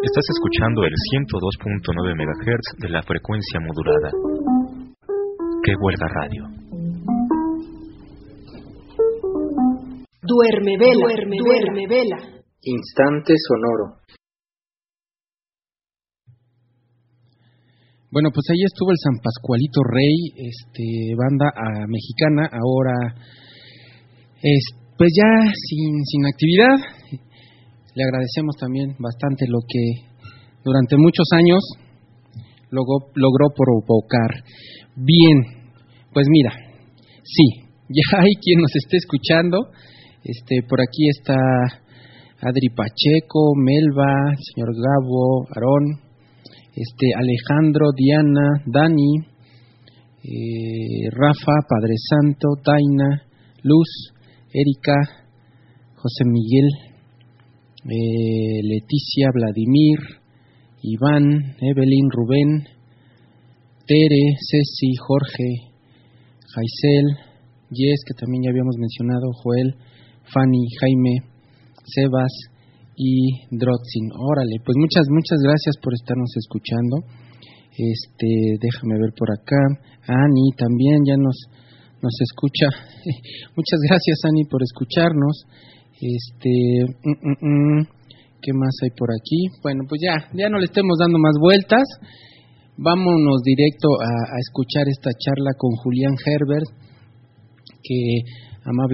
Estás escuchando el 102.9 MHz de la frecuencia modulada. ¡Qué huelga radio! Duerme vela, duerme vela. Instante sonoro. Bueno, pues ahí estuvo el San Pascualito Rey, banda mexicana, ahora pues ya sin actividad. Le agradecemos también bastante lo que durante muchos años logró provocar. Bien, pues mira, sí, ya hay quien nos esté escuchando. Por aquí está Adri Pacheco, Melba, el señor Gabo, Aarón, Alejandro, Diana, Dani, Rafa, Padre Santo, Taina, Luz, Erika, José Miguel, Leticia, Vladimir, Iván, Evelyn, Rubén, Tere, Ceci, Jorge, Jaisel, Yes, que también ya habíamos mencionado, Joel, Fanny, Jaime, Sebas y Drotzin. Órale, pues muchas gracias por estarnos escuchando. Déjame ver por acá. Ani también ya nos escucha. Muchas gracias, Ani, por escucharnos. ¿Qué más hay por aquí? Bueno, pues ya no le estemos dando más vueltas. Vámonos directo a escuchar esta charla con Julián Herbert, que amable